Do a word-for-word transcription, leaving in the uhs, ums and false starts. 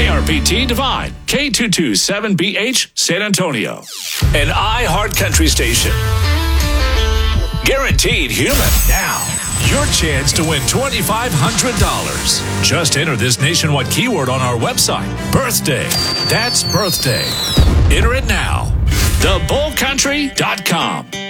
K R P T Divine, K two two seven B H San Antonio, an iHeart Country station. Guaranteed human. Now, your chance to win twenty-five hundred dollars. Just enter this nationwide keyword on our website. Birthday. That's birthday. Enter it now. the bull country dot com.